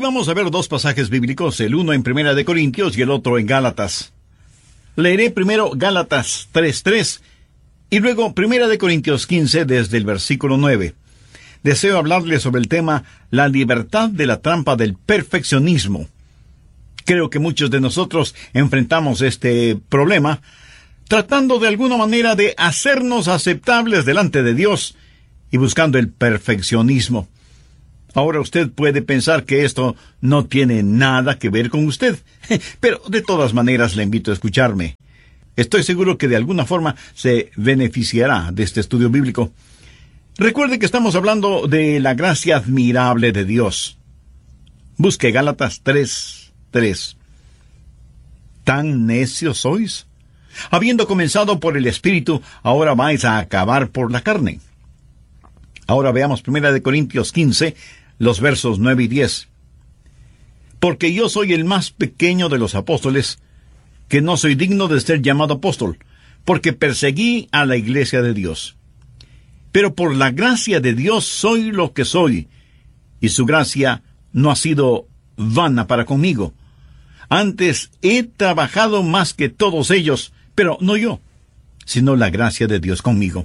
vamos a ver dos pasajes bíblicos, el uno en Primera de Corintios y el otro en Gálatas. Leeré primero Gálatas 3:3 y luego Primera de Corintios 15 desde el versículo 9. Deseo hablarles sobre el tema la libertad de la trampa del perfeccionismo. Creo que muchos de nosotros enfrentamos este problema tratando de alguna manera de hacernos aceptables delante de Dios y buscando el perfeccionismo. Ahora usted puede pensar que esto no tiene nada que ver con usted, pero de todas maneras le invito a escucharme. Estoy seguro que de alguna forma se beneficiará de este estudio bíblico. Recuerde que estamos hablando de la gracia admirable de Dios. Busque Gálatas 3:3. ¿Tan necios sois? Habiendo comenzado por el Espíritu, ahora vais a acabar por la carne. Ahora veamos 1 Corintios 15, los versos 9 y 10. Porque yo soy el más pequeño de los apóstoles, que no soy digno de ser llamado apóstol, porque perseguí a la iglesia de Dios. Pero por la gracia de Dios soy lo que soy, y su gracia no ha sido vana para conmigo. Antes he trabajado más que todos ellos, pero no yo, sino la gracia de Dios conmigo.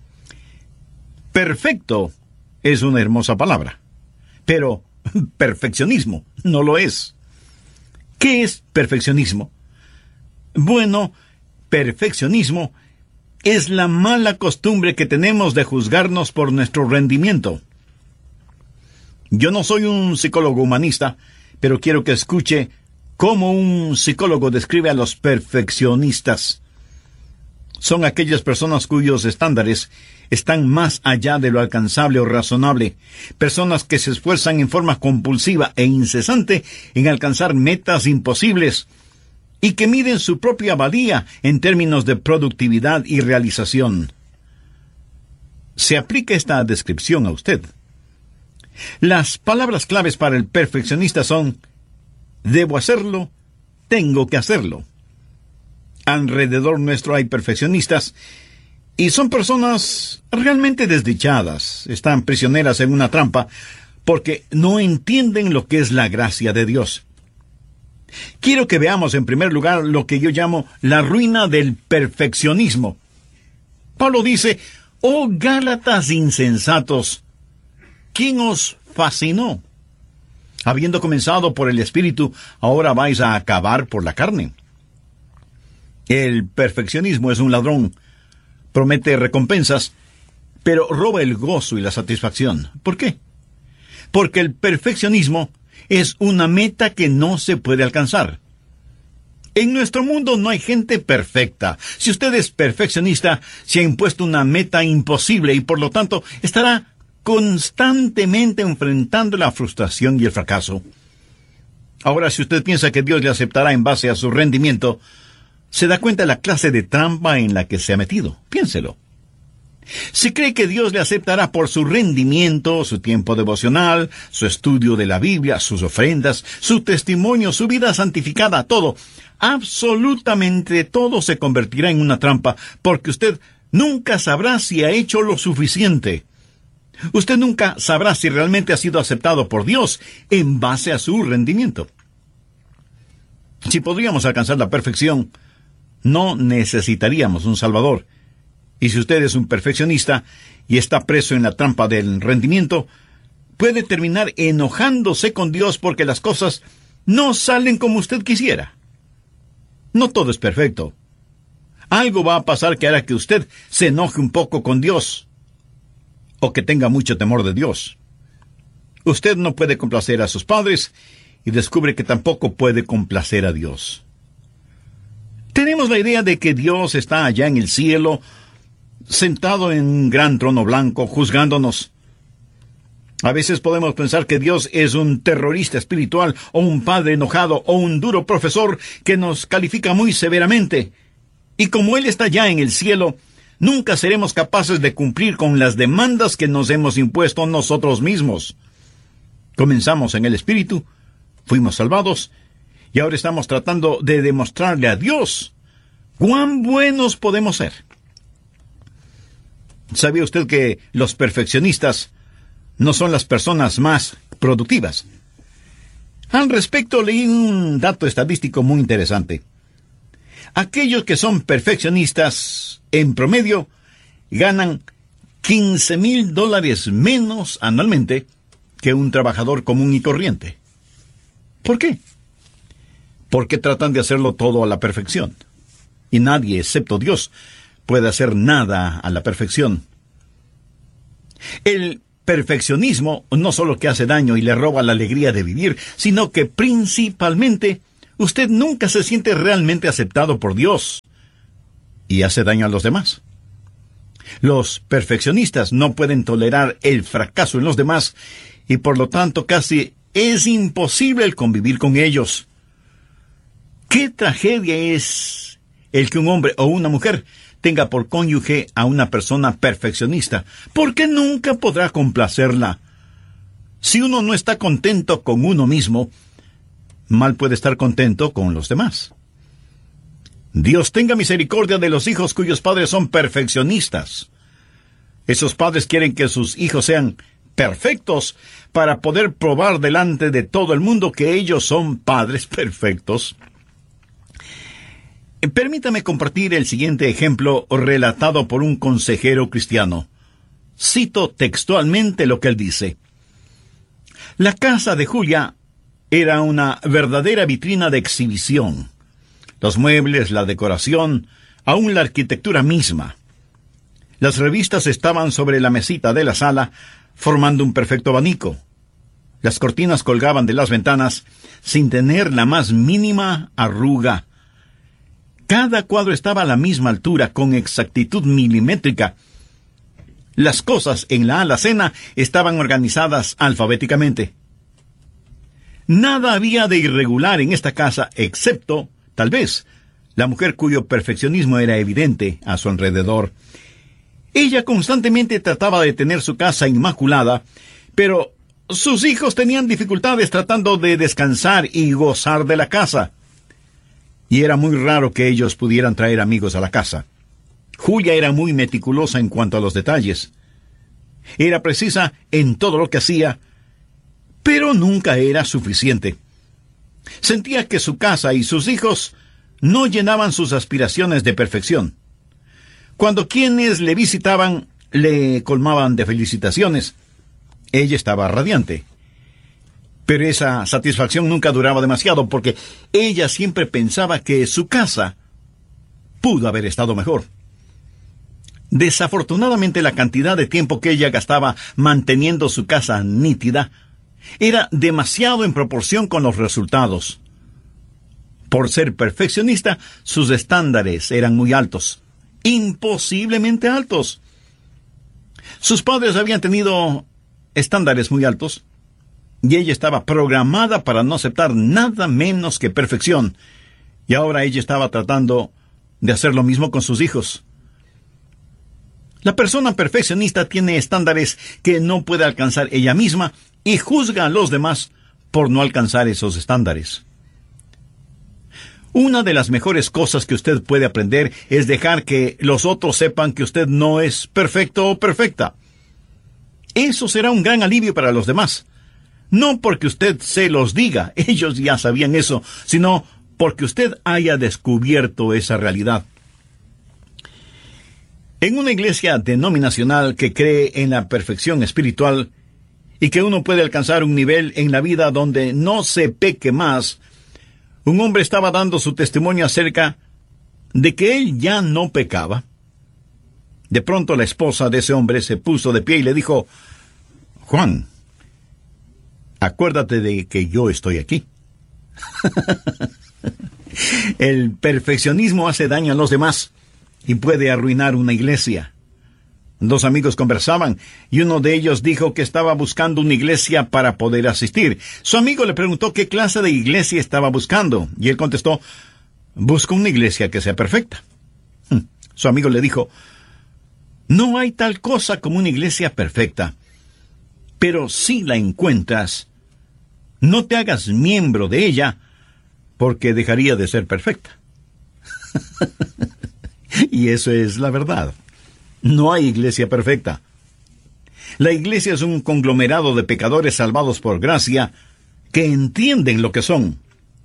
Perfecto es una hermosa palabra, pero perfeccionismo no lo es. ¿Qué es perfeccionismo? Bueno, perfeccionismo es la mala costumbre que tenemos de juzgarnos por nuestro rendimiento. Yo no soy un psicólogo humanista, pero quiero que escuche cómo un psicólogo describe a los perfeccionistas. Son aquellas personas cuyos estándares están más allá de lo alcanzable o razonable, personas que se esfuerzan en forma compulsiva e incesante en alcanzar metas imposibles y que miden su propia valía en términos de productividad y realización. ¿Se aplica esta descripción a usted? Las palabras claves para el perfeccionista son: debo hacerlo, tengo que hacerlo. Alrededor nuestro hay perfeccionistas, y son personas realmente desdichadas. Están prisioneras en una trampa, porque no entienden lo que es la gracia de Dios. Quiero que veamos en primer lugar lo que yo llamo la ruina del perfeccionismo. Pablo dice: «Oh Gálatas insensatos, ¿quién os fascinó? Habiendo comenzado por el Espíritu, ahora vais a acabar por la carne». El perfeccionismo es un ladrón. Promete recompensas, pero roba el gozo y la satisfacción. ¿Por qué? Porque el perfeccionismo es una meta que no se puede alcanzar. En nuestro mundo no hay gente perfecta. Si usted es perfeccionista, se ha impuesto una meta imposible y por lo tanto estará constantemente enfrentando la frustración y el fracaso. Ahora, si usted piensa que Dios le aceptará en base a su rendimiento, se da cuenta de la clase de trampa en la que se ha metido. Piénselo. Si cree que Dios le aceptará por su rendimiento, su tiempo devocional, su estudio de la Biblia, sus ofrendas, su testimonio, su vida santificada, todo, absolutamente todo se convertirá en una trampa, porque usted nunca sabrá si ha hecho lo suficiente. Usted nunca sabrá si realmente ha sido aceptado por Dios en base a su rendimiento. Si podríamos alcanzar la perfección, no necesitaríamos un Salvador. Y si usted es un perfeccionista y está preso en la trampa del rendimiento, puede terminar enojándose con Dios porque las cosas no salen como usted quisiera. No todo es perfecto. Algo va a pasar que hará que usted se enoje un poco con Dios, o que tenga mucho temor de Dios. Usted no puede complacer a sus padres y descubre que tampoco puede complacer a Dios. Tenemos la idea de que Dios está allá en el cielo, sentado en un gran trono blanco, juzgándonos. A veces podemos pensar que Dios es un terrorista espiritual, o un padre enojado, o un duro profesor que nos califica muy severamente. Y como Él está allá en el cielo, nunca seremos capaces de cumplir con las demandas que nos hemos impuesto nosotros mismos. Comenzamos en el Espíritu, fuimos salvados, y ahora estamos tratando de demostrarle a Dios cuán buenos podemos ser. ¿Sabía usted que los perfeccionistas no son las personas más productivas? Al respecto, leí un dato estadístico muy interesante. Aquellos que son perfeccionistas, en promedio, ganan $15,000 menos anualmente que un trabajador común y corriente. ¿Por qué? Porque tratan de hacerlo todo a la perfección. Y nadie, excepto Dios, puede hacer nada a la perfección. El perfeccionismo no solo que hace daño y le roba la alegría de vivir, sino que principalmente usted nunca se siente realmente aceptado por Dios y hace daño a los demás. Los perfeccionistas no pueden tolerar el fracaso en los demás y por lo tanto casi es imposible el convivir con ellos. ¿Qué tragedia es el que un hombre o una mujer tenga por cónyuge a una persona perfeccionista? Porque nunca podrá complacerla. Si uno no está contento con uno mismo, mal puede estar contento con los demás. Dios tenga misericordia de los hijos cuyos padres son perfeccionistas. Esos padres quieren que sus hijos sean perfectos para poder probar delante de todo el mundo que ellos son padres perfectos. Permítame compartir el siguiente ejemplo relatado por un consejero cristiano. Cito textualmente lo que él dice. La casa de Julia era una verdadera vitrina de exhibición. Los muebles, la decoración, aún la arquitectura misma. Las revistas estaban sobre la mesita de la sala, formando un perfecto abanico. Las cortinas colgaban de las ventanas sin tener la más mínima arruga. Cada cuadro estaba a la misma altura, con exactitud milimétrica. Las cosas en la alacena estaban organizadas alfabéticamente. Nada había de irregular en esta casa, excepto, tal vez, la mujer cuyo perfeccionismo era evidente a su alrededor. Ella constantemente trataba de tener su casa inmaculada, pero sus hijos tenían dificultades tratando de descansar y gozar de la casa. Y era muy raro que ellos pudieran traer amigos a la casa. Julia era muy meticulosa en cuanto a los detalles. Era precisa en todo lo que hacía, pero nunca era suficiente. Sentía que su casa y sus hijos no llenaban sus aspiraciones de perfección. Cuando quienes le visitaban le colmaban de felicitaciones, ella estaba radiante. Pero esa satisfacción nunca duraba demasiado, porque ella siempre pensaba que su casa pudo haber estado mejor. Desafortunadamente, la cantidad de tiempo que ella gastaba manteniendo su casa nítida era demasiado en proporción con los resultados. Por ser perfeccionista, sus estándares eran muy altos, imposiblemente altos. Sus padres habían tenido estándares muy altos, y ella estaba programada para no aceptar nada menos que perfección, y ahora ella estaba tratando de hacer lo mismo con sus hijos. La persona perfeccionista tiene estándares que no puede alcanzar ella misma y juzga a los demás por no alcanzar esos estándares. Una de las mejores cosas que usted puede aprender es dejar que los otros sepan que usted no es perfecto o perfecta. Eso será un gran alivio para los demás. No porque usted se los diga, ellos ya sabían eso, sino porque usted haya descubierto esa realidad. En una iglesia denominacional que cree en la perfección espiritual y que uno puede alcanzar un nivel en la vida donde no se peque más, un hombre estaba dando su testimonio acerca de que él ya no pecaba. De pronto la esposa de ese hombre se puso de pie y le dijo: Juan, acuérdate de que yo estoy aquí. El perfeccionismo hace daño a los demás y puede arruinar una iglesia. Dos amigos conversaban y uno de ellos dijo que estaba buscando una iglesia para poder asistir. Su amigo le preguntó qué clase de iglesia estaba buscando y él contestó: busco una iglesia que sea perfecta. Su amigo le dijo: no hay tal cosa como una iglesia perfecta, pero si la encuentras, no te hagas miembro de ella, porque dejaría de ser perfecta. Y eso es la verdad. No hay iglesia perfecta. La iglesia es un conglomerado de pecadores salvados por gracia que entienden lo que son.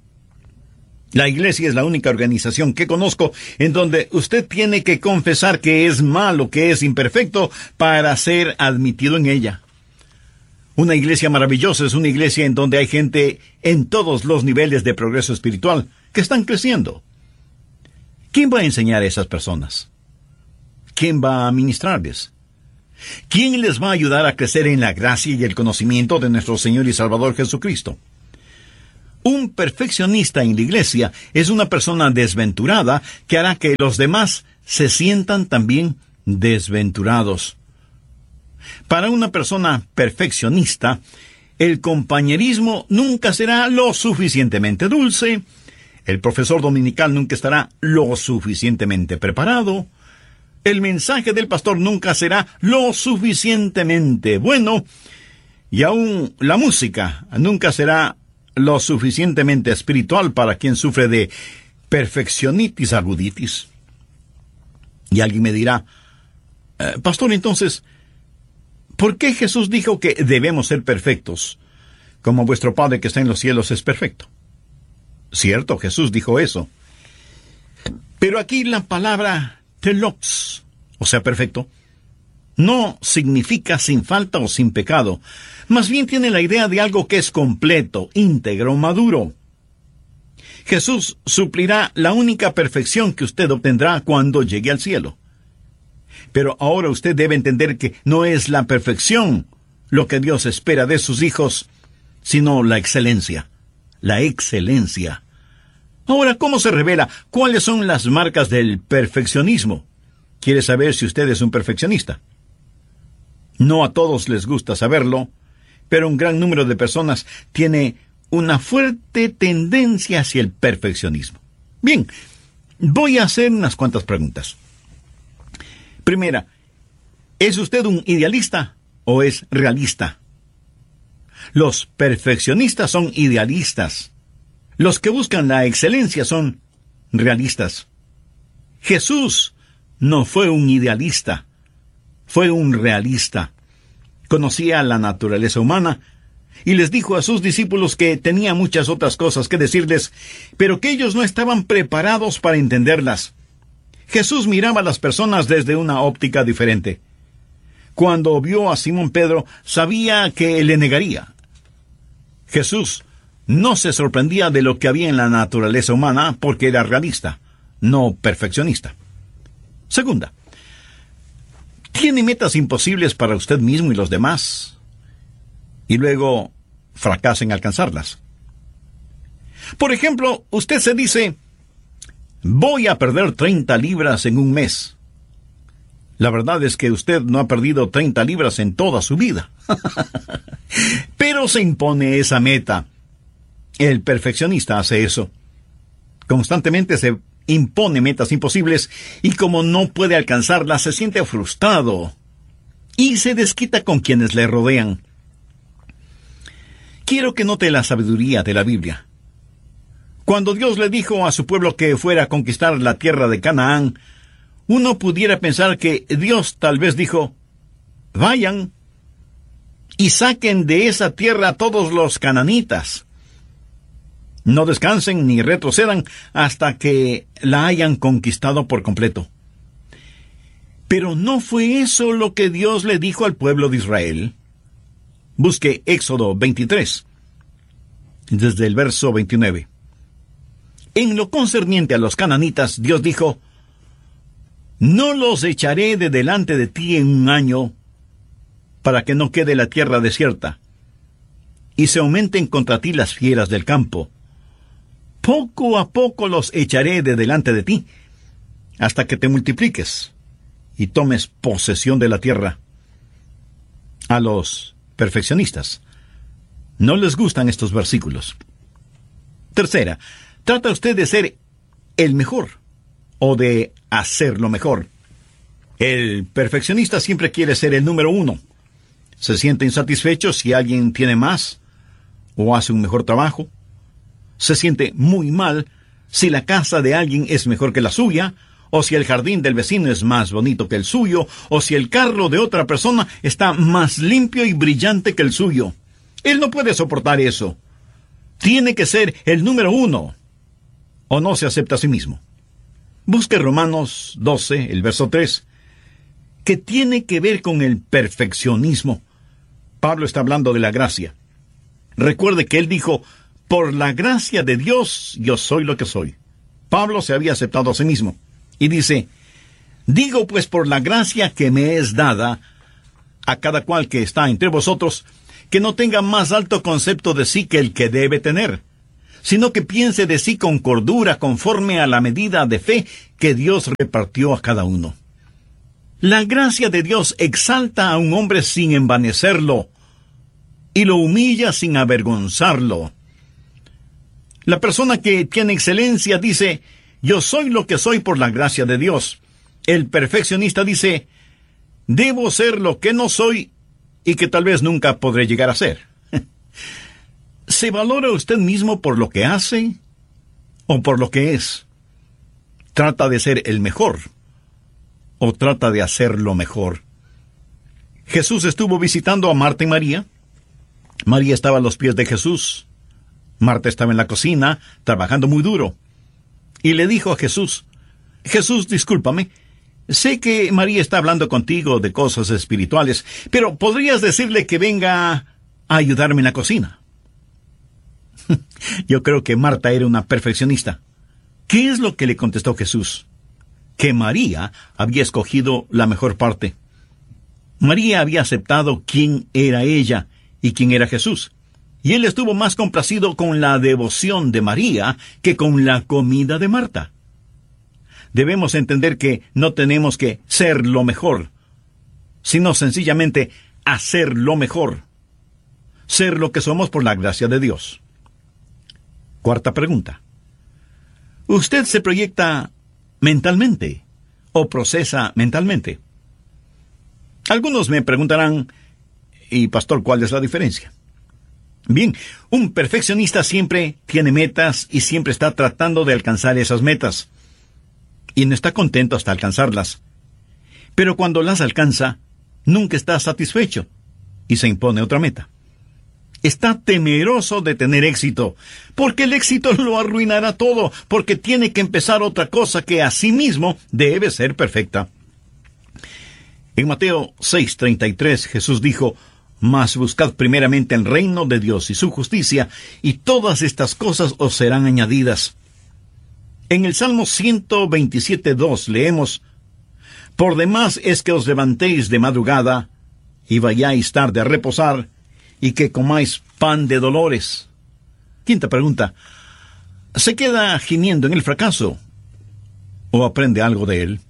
La iglesia es la única organización que conozco en donde usted tiene que confesar que es malo, que es imperfecto, para ser admitido en ella. Una iglesia maravillosa es una iglesia en donde hay gente en todos los niveles de progreso espiritual que están creciendo. ¿Quién va a enseñar a esas personas? ¿Quién va a ministrarles? ¿Quién les va a ayudar a crecer en la gracia y el conocimiento de nuestro Señor y Salvador Jesucristo? Un perfeccionista en la iglesia es una persona desventurada que hará que los demás se sientan también desventurados. Para una persona perfeccionista, el compañerismo nunca será lo suficientemente dulce, el profesor dominical nunca estará lo suficientemente preparado, el mensaje del pastor nunca será lo suficientemente bueno, y aún la música nunca será lo suficientemente espiritual para quien sufre de perfeccionitis aguditis. Y alguien me dirá, pastor, entonces, ¿por qué Jesús dijo que debemos ser perfectos, como vuestro Padre que está en los cielos es perfecto? Cierto, Jesús dijo eso. Pero aquí la palabra telos, o sea, perfecto, no significa sin falta o sin pecado. Más bien tiene la idea de algo que es completo, íntegro, maduro. Jesús suplirá la única perfección que usted obtendrá cuando llegue al cielo. Pero ahora usted debe entender que no es la perfección lo que Dios espera de sus hijos, sino la excelencia. La excelencia. Ahora, ¿cómo se revela? ¿Cuáles son las marcas del perfeccionismo? ¿Quiere saber si usted es un perfeccionista? No a todos les gusta saberlo, pero un gran número de personas tiene una fuerte tendencia hacia el perfeccionismo. Bien, voy a hacer unas cuantas preguntas. Primera, ¿es usted un idealista o es realista? Los perfeccionistas son idealistas. Los que buscan la excelencia son realistas. Jesús no fue un idealista, fue un realista. Conocía la naturaleza humana y les dijo a sus discípulos que tenía muchas otras cosas que decirles, pero que ellos no estaban preparados para entenderlas. Jesús miraba a las personas desde una óptica diferente. Cuando vio a Simón Pedro, sabía que le negaría. Jesús no se sorprendía de lo que había en la naturaleza humana porque era realista, no perfeccionista. Segunda, ¿tiene metas imposibles para usted mismo y los demás? Y luego fracasa en alcanzarlas. Por ejemplo, usted se dice, voy a perder 30 libras en un mes. La verdad es que usted no ha perdido 30 libras en toda su vida. Pero se impone esa meta. El perfeccionista hace eso. Constantemente se impone metas imposibles y como no puede alcanzarlas, se siente frustrado y se desquita con quienes le rodean. Quiero que note la sabiduría de la Biblia. Cuando Dios le dijo a su pueblo que fuera a conquistar la tierra de Canaán, uno pudiera pensar que Dios tal vez dijo, vayan y saquen de esa tierra a todos los cananitas. No descansen ni retrocedan hasta que la hayan conquistado por completo. Pero no fue eso lo que Dios le dijo al pueblo de Israel. Busque Éxodo 23, desde el verso 29. En lo concerniente a los cananitas, Dios dijo, no los echaré de delante de ti en un año, para que no quede la tierra desierta, y se aumenten contra ti las fieras del campo. Poco a poco los echaré de delante de ti, hasta que te multipliques y tomes posesión de la tierra. A los perfeccionistas no les gustan estos versículos. Tercera, ¿trata usted de ser el mejor o de hacerlo mejor? El perfeccionista siempre quiere ser el número uno. Se siente insatisfecho si alguien tiene más o hace un mejor trabajo. Se siente muy mal si la casa de alguien es mejor que la suya, o si el jardín del vecino es más bonito que el suyo, o si el carro de otra persona está más limpio y brillante que el suyo. Él no puede soportar eso. tiene que ser el número 1, o no se acepta a sí mismo. Busque Romanos 12, el verso 3, que tiene que ver con el perfeccionismo. Pablo está hablando de la gracia. Recuerde que él dijo, por la gracia de Dios yo soy lo que soy. Pablo se había aceptado a sí mismo. Y dice, digo pues por la gracia que me es dada a cada cual que está entre vosotros, que no tenga más alto concepto de sí que el que debe tener, sino que piense de sí con cordura conforme a la medida de fe que Dios repartió a cada uno. La gracia de Dios exalta a un hombre sin envanecerlo y lo humilla sin avergonzarlo. La persona que tiene excelencia dice, yo soy lo que soy por la gracia de Dios. El perfeccionista dice, debo ser lo que no soy y que tal vez nunca podré llegar a ser. ¿Se valora usted mismo por lo que hace o por lo que es? ¿Trata de ser el mejor o trata de hacer lo mejor? Jesús estuvo visitando a Marta y María. María estaba a los pies de Jesús. Marta estaba en la cocina, trabajando muy duro. Y le dijo a Jesús, Jesús, discúlpame, sé que María está hablando contigo de cosas espirituales, pero ¿podrías decirle que venga a ayudarme en la cocina? Yo creo que Marta era una perfeccionista. ¿Qué es lo que le contestó Jesús? Que María había escogido la mejor parte. María había aceptado quién era ella y quién era Jesús. Y él estuvo más complacido con la devoción de María que con la comida de Marta. Debemos entender que no tenemos que ser lo mejor, sino sencillamente hacer lo mejor. Ser lo que somos por la gracia de Dios. Cuarta pregunta. ¿Usted se proyecta mentalmente o procesa mentalmente? Algunos me preguntarán, ¿y pastor, cuál es la diferencia? Bien, un perfeccionista siempre tiene metas y siempre está tratando de alcanzar esas metas. Y no está contento hasta alcanzarlas. Pero cuando las alcanza, nunca está satisfecho y se impone otra meta. Está temeroso de tener éxito, porque el éxito lo arruinará todo, porque tiene que empezar otra cosa que a sí mismo debe ser perfecta. En Mateo 6:33 Jesús dijo, mas buscad primeramente el reino de Dios y su justicia, y todas estas cosas os serán añadidas. En el Salmo 127:2 leemos, por demás es que os levantéis de madrugada, y vayáis tarde a reposar, y que comáis pan de dolores. Quinta pregunta, ¿se queda gimiendo en el fracaso o aprende algo de él?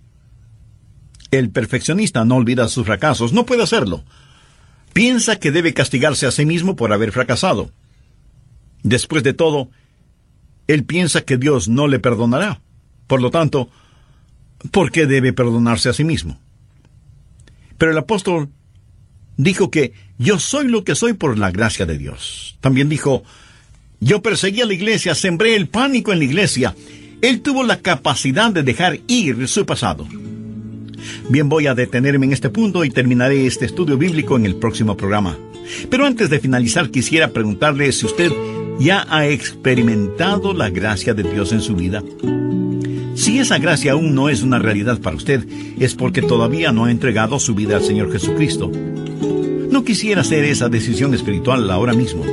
El perfeccionista no olvida sus fracasos, no puede hacerlo. Piensa que debe castigarse a sí mismo por haber fracasado. Después de todo, él piensa que Dios no le perdonará. Por lo tanto, ¿por qué debe perdonarse a sí mismo? Pero el apóstol dijo que yo soy lo que soy por la gracia de Dios. También dijo, yo perseguí a la iglesia, sembré el pánico en la iglesia. Él tuvo la capacidad de dejar ir su pasado. Bien, voy a detenerme en este punto y terminaré este estudio bíblico en el próximo programa. Pero antes de finalizar, quisiera preguntarle si usted ya ha experimentado la gracia de Dios en su vida. Si esa gracia aún no es una realidad para usted, es porque todavía no ha entregado su vida al Señor Jesucristo. No quisiera hacer esa decisión espiritual ahora mismo.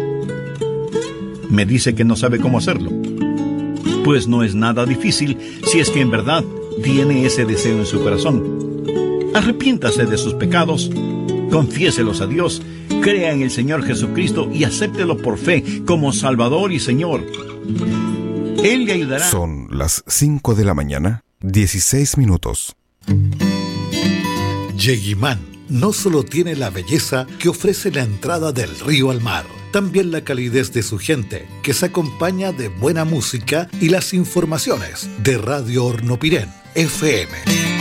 Me dice que no sabe cómo hacerlo. Pues no es nada difícil si es que en verdad tiene ese deseo en su corazón. Arrepiéntase de sus pecados, confiéselos a Dios, crea en el Señor Jesucristo y acéptelo por fe como Salvador y Señor. Él le ayudará. Son las 5 de la mañana, 16 minutos. Yeguimán no solo tiene la belleza que ofrece la entrada del río al mar, también la calidez de su gente, que se acompaña de buena música y las informaciones de Radio Hornopirén, FM.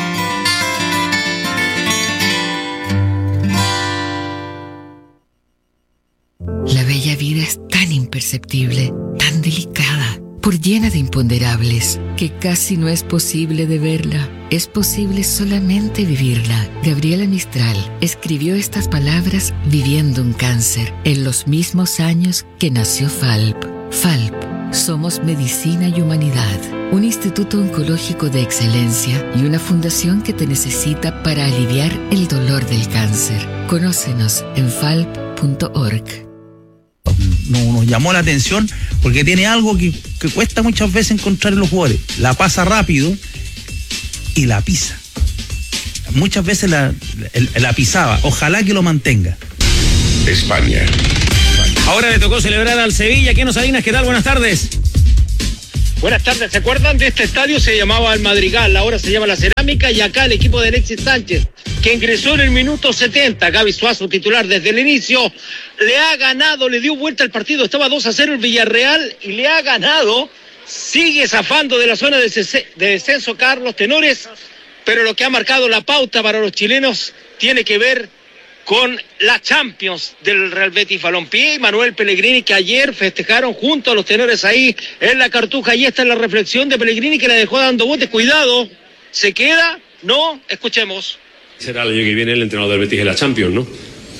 La bella vida es tan imperceptible, tan delicada, por llena de imponderables, que casi no es posible de verla. Es posible solamente vivirla. Gabriela Mistral escribió estas palabras viviendo un cáncer en los mismos años que nació Falp. FALP. Somos Medicina y Humanidad, un instituto oncológico de excelencia y una fundación que te necesita para aliviar el dolor del cáncer. Conócenos en falp.org. Nos llamó la atención porque tiene algo que cuesta muchas veces encontrar en los jugadores. La pasa rápido y la pisa. Muchas veces la pisaba. Ojalá que lo mantenga. España. Ahora le tocó celebrar al Sevilla. Keno Salinas, ¿qué tal? Buenas tardes. Buenas tardes. ¿Se acuerdan de este estadio? Se llamaba El Madrigal, ahora se llama La Cerámica, y acá el equipo de Alexis Sánchez, que ingresó en el minuto 70, Gaby Suazo, titular desde el inicio, le ha ganado, le dio vuelta al partido, estaba 2-0 el Villarreal y le ha ganado, sigue zafando de la zona de descenso Carlos Tenores, pero lo que ha marcado la pauta para los chilenos tiene que ver con la Champions del Real Betis Balompié y Manuel Pellegrini, que ayer festejaron junto a los tenores ahí en la Cartuja. Ahí está la reflexión de Pellegrini, que la dejó dando botes. Cuidado, ¿se queda? No, escuchemos. Será el año que viene el entrenador del Betis en la Champions, ¿no?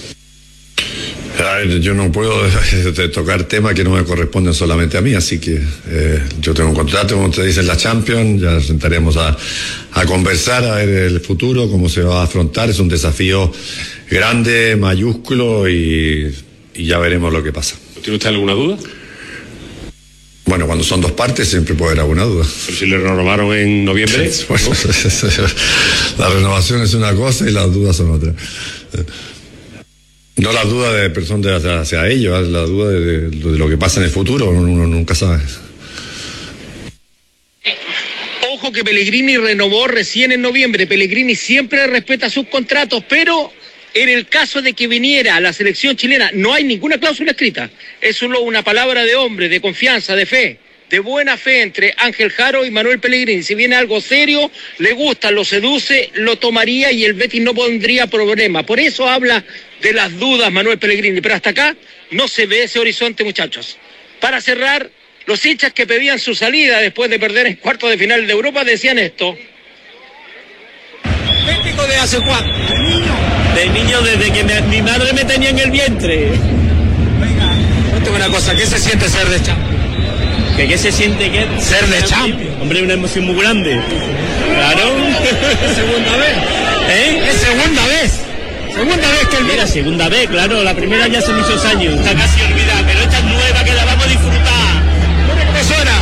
Yo no puedo tocar temas que no me corresponden solamente a mí, así que yo tengo un contrato, como ustedes dicen, la Champions, ya nos sentaremos a conversar, a ver el futuro, cómo se va a afrontar. Es un desafío grande, mayúsculo, y ya veremos lo que pasa. ¿Tiene usted alguna duda? Bueno, cuando son dos partes siempre puede haber alguna duda. Pero si le renovaron en noviembre. Bueno, la renovación es una cosa y las dudas son otra. No la duda de personas hacia ellos, la duda de lo que pasa en el futuro, uno nunca sabe. Ojo que Pellegrini renovó recién en noviembre. Pellegrini siempre respeta sus contratos, pero en el caso de que viniera a la selección chilena no hay ninguna cláusula escrita. Es solo una palabra de hombre, de confianza, de fe, de buena fe entre Ángel Jaro y Manuel Pellegrini. Si viene algo serio, le gusta, lo seduce, lo tomaría y el Betis no pondría problema. Por eso habla de las dudas Manuel Pellegrini, pero hasta acá no se ve ese horizonte, muchachos. Para cerrar, los hinchas que pedían su salida después de perder en cuartos de final de Europa decían esto. ¿Bético de hace cuánto? De niño desde que mi madre me tenía en el vientre. Venga, cuéntame una cosa, ¿qué se siente ser de Champions? ¿Qué se siente qué? Ser de Champions. Hombre, una emoción muy grande. Claro. ¿Es segunda vez? ¿Es segunda vez? Segunda vez que el Mira, segunda vez, claro. La primera ya hace muchos años. Está casi olvidada, pero esta es nueva que la vamos a disfrutar. ¿Cómo suena?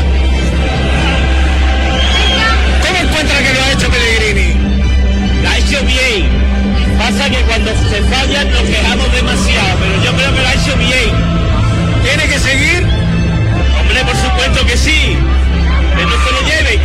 ¿Cómo encuentra que lo ha hecho Pellegrini? La ha hecho bien. Pasa que cuando se fallan nos quejamos demasiado, pero yo creo que lo ha hecho bien. ¿Tiene que seguir? Hombre, por supuesto que sí. Que no se lo lleven.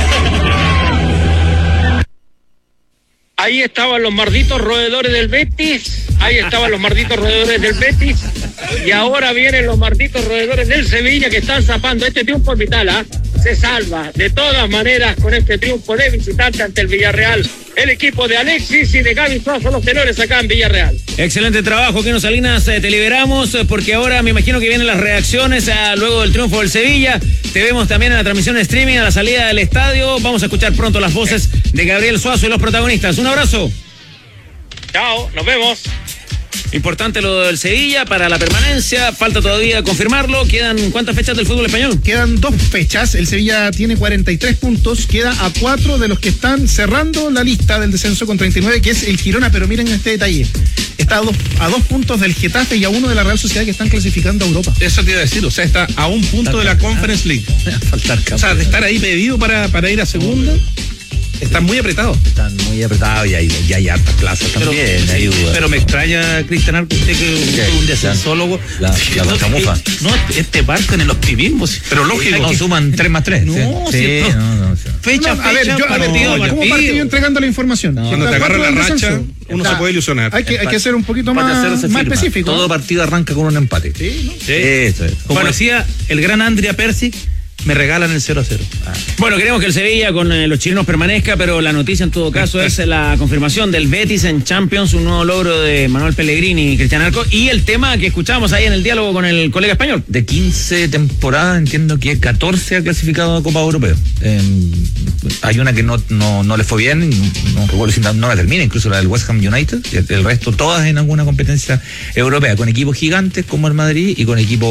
Ahí estaban los malditos roedores del Betis. Ahí estaban los malditos roedores del Betis. Y ahora vienen los malditos roedores del Sevilla, que están zapando. Este triunfo es vital, ¿ah? Se salva de todas maneras con este triunfo de visitante ante el Villarreal. El equipo de Alexis y de Gaby Suazo, los tenores acá en Villarreal. Excelente trabajo, Keno Salinas. Te liberamos porque ahora me imagino que vienen las reacciones luego del triunfo del Sevilla. Te vemos también en la transmisión de streaming a la salida del estadio. Vamos a escuchar pronto las voces de Gabriel Suazo y los protagonistas. Un abrazo. Chao, nos vemos. Importante lo del Sevilla para la permanencia, falta todavía confirmarlo. ¿Quedan cuántas fechas del fútbol español? Quedan 2 fechas, el Sevilla tiene 43 puntos, queda a 4 de los que están cerrando la lista del descenso con 39, que es el Girona, pero miren este detalle, está a 2 puntos del Getafe y a 1 de la Real Sociedad, que están clasificando a Europa. Eso te iba a decir, o sea, está a 1 punto de la Conference League. O sea, de estar ahí pedido para ir a segunda. Están muy apretados. Están muy apretados y hay hartas plazas también. Pero me extraña, Cristian Arco, usted que es un descensólogo. La chamufa. No, este barco en el optimismo. Pero lógico. No suman 3 más 3. No, fecha. A ver, ¿cómo partido entregando la información? Cuando te agarra la racha, uno se puede ilusionar. Hay que ser un poquito más específico. Todo partido arranca con un empate. Sí. Eso es. Como decía el gran Andrea Persic, me regalan el 0-0. Bueno, queremos que el Sevilla con los chilenos permanezca, pero la noticia en todo caso es la confirmación del Betis en Champions, un nuevo logro de Manuel Pellegrini y Cristian Arco, y el tema que escuchábamos ahí en el diálogo con el colega español. De 15 temporadas entiendo que 14 ha clasificado a Copa Europea. Hay una que no le fue bien, no recuerdo si no la termina, incluso la del West Ham United, el resto todas en alguna competencia europea, con equipos gigantes como el Madrid y con equipos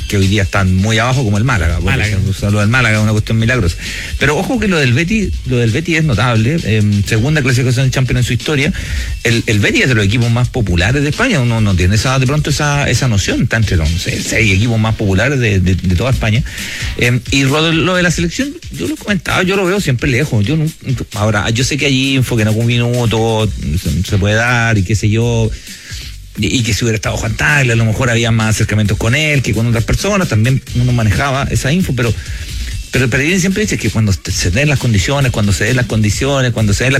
que hoy día están muy abajo, como el Málaga. Lo del Málaga es una cuestión milagrosa. Pero ojo que lo del Betis es notable. Segunda clasificación de Champions en su historia. El Betis es de los equipos más populares de España. Uno no tiene de pronto esa noción. Está entre los 6 equipos más populares de toda España. Y lo de la selección, yo lo he comentado, yo lo veo siempre lejos. Ahora, yo sé que hay info que en algún minuto se puede dar y qué sé yo, y que si hubiera estado Juan Tagle, a lo mejor había más acercamientos con él que con otras personas, también uno manejaba esa info, pero Pellegrini siempre dice que cuando se den las condiciones, cuando se den la